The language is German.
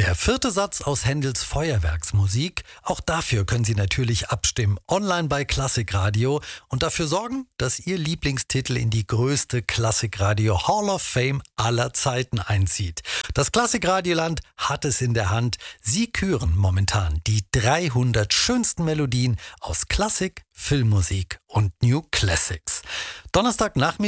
Der vierte Satz aus Händels Feuerwerksmusik. Auch dafür können Sie natürlich abstimmen. Online bei Klassikradio und dafür sorgen, dass Ihr Lieblingstitel in die größte Klassikradio Hall of Fame aller Zeiten einzieht. Das Klassikradioland hat es in der Hand. Sie küren momentan die 300 schönsten Melodien aus Klassik, Filmmusik und New Classics. Donnerstagnachmittag